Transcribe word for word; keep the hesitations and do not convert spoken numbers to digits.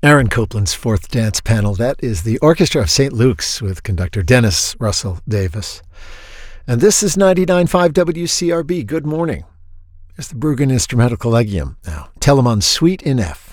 Aaron Copland's Fourth Dance Panel. That is the Orchestra of Saint Luke's with conductor Dennis Russell Davis. And this is ninety-nine point five W C R B. Good morning. Here's the Bruggen Instrumental Collegium now. Telemann Suite in F.